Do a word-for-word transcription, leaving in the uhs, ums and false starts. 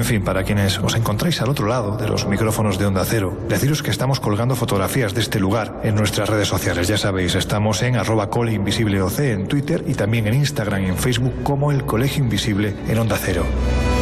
En fin, para quienes os encontráis al otro lado de los micrófonos de Onda Cero, deciros que estamos colgando fotografías de este lugar en nuestras redes sociales. Ya sabéis, estamos en arroba coleinvisibleoc en Twitter y también en Instagram y en Facebook como el Colegio Invisible en Onda Cero.